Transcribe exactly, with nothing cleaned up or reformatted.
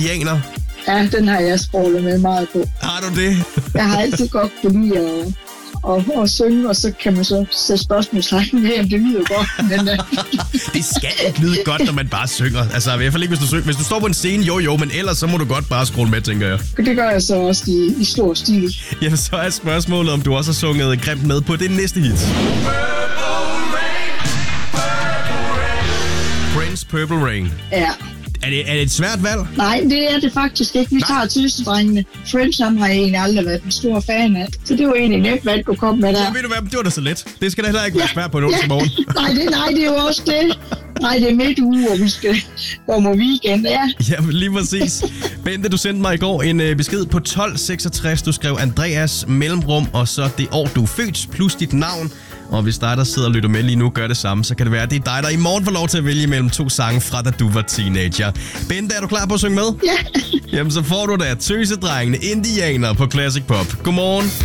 indianer? Ja, den har jeg sproglet med meget på. Har du det? Jeg har altid godt kunne lide at, at, at synge, og så kan man så sætte spørgsmålstegn med, om det lyder godt. Men, det skal ikke lyde godt, når man bare synger. Altså, i hvert fald ikke, hvis du synger. Hvis du står på en scene, jo jo, men ellers så må du godt bare scrolle med, tænker jeg. Det gør jeg så også i, i stor stil. Jamen, så er spørgsmålet, om du også har sunget grimt med på det næste hit. Prince, Purple Rain. Ja. Er det, er det et svært valg? Nej, det er det faktisk ikke. Vi tager tøsedrengene. Friends, ham har jeg egentlig aldrig været en stor fan af. Så det var egentlig nemt valg, du kom med der. Ja, ved du hvad, det var da så let. Det skal da heller ikke være svært på en onsdag morgen. nej, det, nej, det er jo også det. Nej, det er midt uge, og vi skal gå med weekend, ja. Jamen, lige præcis. Bente, du sendte mig i går en øh, besked på tolv seksogtres. Du skrev Andreas mellemrum, og så det år, du er født, plus dit navn. Og hvis dig, der sidder og lytter med lige nu, gør det samme, så kan det være, at det er dig, der i morgen får lov til at vælge mellem to sange fra, da du var teenager. Bente, er du klar på at synge med? Ja. Jamen, så får du da Tøsedrengene Indianer på Classic Pop. Godmorgen.